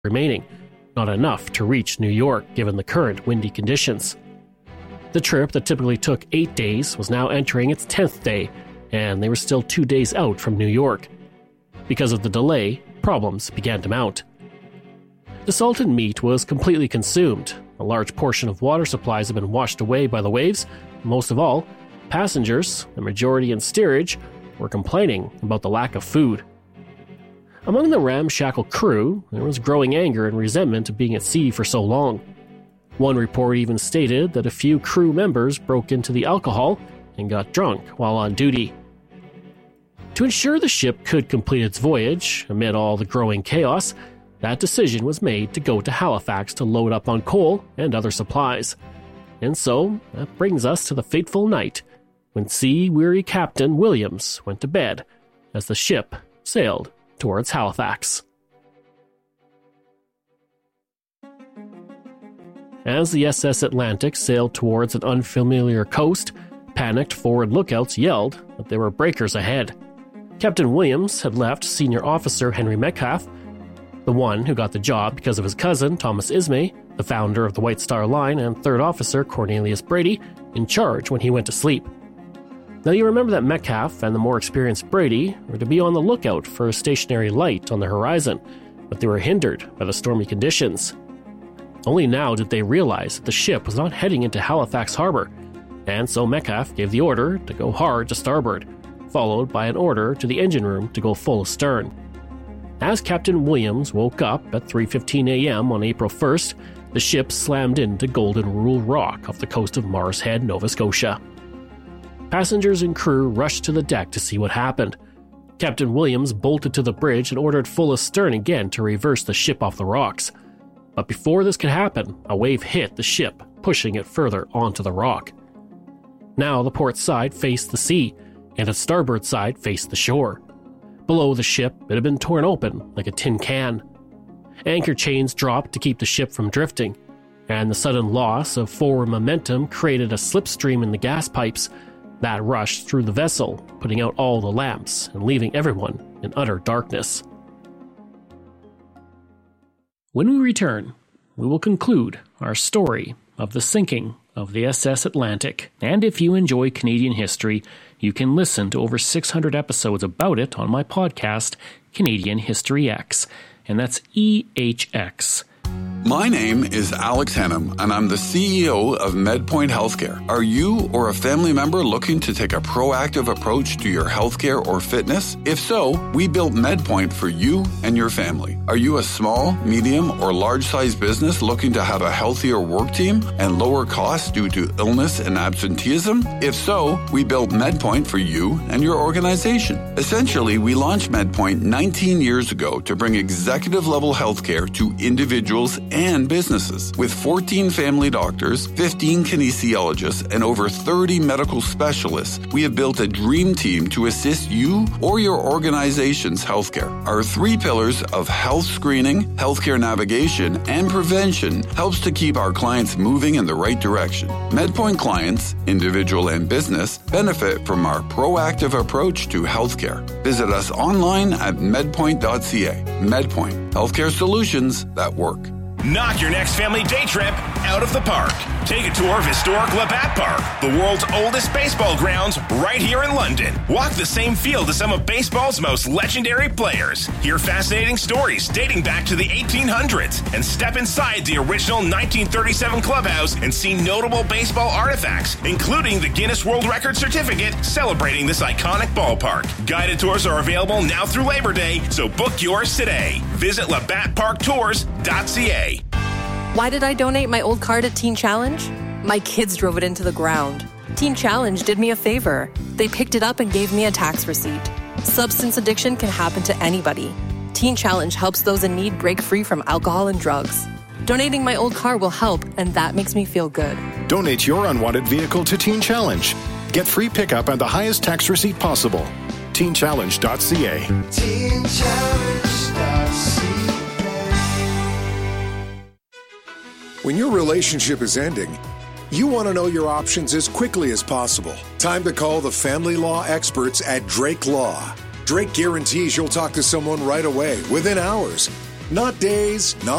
remaining, not enough to reach New York given the current windy conditions. The trip that typically took 8 days was now entering its 10th day, and they were still 2 days out from New York. Because of the delay, problems began to mount. The salted meat was completely consumed. A large portion of water supplies had been washed away by the waves. Most of all, passengers, the majority in steerage, were complaining about the lack of food. Among the ramshackle crew, there was growing anger and resentment of being at sea for so long. One report even stated that a few crew members broke into the alcohol and got drunk while on duty. To ensure the ship could complete its voyage, amid all the growing chaos, that decision was made to go to Halifax to load up on coal and other supplies. And so, that brings us to the fateful night when sea-weary Captain Williams went to bed as the ship sailed towards Halifax. As the SS Atlantic sailed towards an unfamiliar coast, panicked forward lookouts yelled that there were breakers ahead. Captain Williams had left Senior Officer Henry Metcalfe, the one who got the job because of his cousin Thomas Ismay, the founder of the White Star Line, and Third Officer Cornelius Brady, in charge when he went to sleep. Now you remember that Metcalfe and the more experienced Brady were to be on the lookout for a stationary light on the horizon, but they were hindered by the stormy conditions. Only now did they realize that the ship was not heading into Halifax Harbor, and so Metcalfe gave the order to go hard to starboard, followed by an order to the engine room to go full astern. As Captain Williams woke up at 3:15 a.m. on April 1st, the ship slammed into Golden Rule Rock off the coast of Mars Head, Nova Scotia. Passengers and crew rushed to the deck to see what happened. Captain Williams bolted to the bridge and ordered full astern again to reverse the ship off the rocks. But before this could happen, a wave hit the ship, pushing it further onto the rock. Now the port side faced the sea, and its starboard side faced the shore. Below the ship, it had been torn open like a tin can. Anchor chains dropped to keep the ship from drifting, and the sudden loss of forward momentum created a slipstream in the gas pipes that rushed through the vessel, putting out all the lamps and leaving everyone in utter darkness. When we return, we will conclude our story of the sinking of the SS Atlantic. And if you enjoy Canadian history, you can listen to over 600 episodes about it on my podcast, Canadian History X. And that's EHX. My name is Alex Hennam, and I'm the CEO of MedPoint Healthcare. Are you or a family member looking to take a proactive approach to your healthcare or fitness? If so, we built MedPoint for you and your family. Are you a small, medium, or large-sized business looking to have a healthier work team and lower costs due to illness and absenteeism? If so, we built MedPoint for you and your organization. Essentially, we launched MedPoint 19 years ago to bring executive-level healthcare to individuals and businesses. With 14 family doctors, 15 kinesiologists, and over 30 medical specialists, we have built a dream team to assist you or your organization's healthcare. Our 3 pillars of health screening, healthcare navigation, and prevention helps to keep our clients moving in the right direction. MedPoint clients, individual and business, benefit from our proactive approach to healthcare. Visit us online at medpoint.ca. MedPoint, healthcare solutions that work. Knock your next family day trip out of the park. Take a tour of historic Labatt Park, the world's oldest baseball grounds, right here in London. Walk the same field as some of baseball's most legendary players. Hear fascinating stories dating back to the 1800s and step inside the original 1937 clubhouse and see notable baseball artifacts, including the Guinness World Record certificate celebrating this iconic ballpark. Guided tours are available now through Labor Day, so book yours today. Visit labattparktours.ca. Why did I donate my old car to Teen Challenge? My kids drove it into the ground. Teen Challenge did me a favor. They picked it up and gave me a tax receipt. Substance addiction can happen to anybody. Teen Challenge helps those in need break free from alcohol and drugs. Donating my old car will help, and that makes me feel good. Donate your unwanted vehicle to Teen Challenge. Get free pickup and the highest tax receipt possible. TeenChallenge.ca. TeenChallenge.ca. When your relationship is ending, you want to know your options as quickly as possible. Time to call the family law experts at Drake Law. Drake guarantees you'll talk to someone right away, within hours. Not days, not